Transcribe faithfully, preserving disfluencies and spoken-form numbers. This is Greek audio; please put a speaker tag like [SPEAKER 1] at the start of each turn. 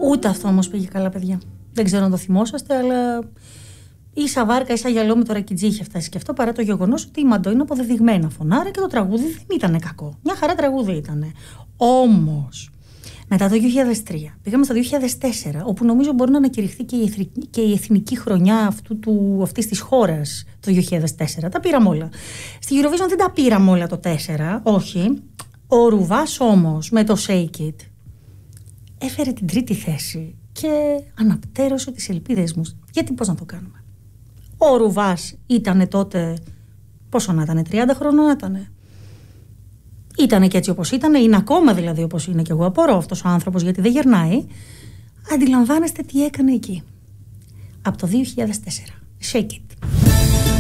[SPEAKER 1] Ούτε αυτό όμως πήγε καλά, παιδιά. Δεν ξέρω αν το θυμόσαστε, αλλά ίσα βάρκα, ίσα γυαλό με το ρακιτζί είχε φτάσει και αυτό, παρά το γεγονός ότι η Μαντό είναι αποδεδειγμένα φωνάρα και το τραγούδι δεν ήταν κακό. Μια χαρά τραγούδι ήταν. Όμως, μετά το δύο χιλιάδες τρία, πήγαμε στο δύο χιλιάδες τέσσερα, όπου νομίζω μπορεί να ανακηρυχθεί και η εθνική, και η εθνική χρονιά αυτού του, αυτής της χώρας το δύο χιλιάδες τέσσερα. Τα πήραμε όλα. Στη Eurovision δεν τα πήραμε όλα το τέσσερα, όχι. Ο Ρουβάς όμως με το Shake It έφερε την τρίτη θέση και αναπτέρωσε τις ελπίδες μου. Γιατί πώς να το κάνουμε. Ο Ρουβάς ήτανε τότε, πόσο να ήτανε, τριάντα χρονών ήτανε. Ήτανε και έτσι όπως ήτανε, είναι ακόμα δηλαδή όπως είναι, και εγώ απορώ αυτός ο άνθρωπος γιατί δεν γερνάει. Αντιλαμβάνεστε τι έκανε εκεί. Από το δύο χιλιάδες τέσσερα. Shake It.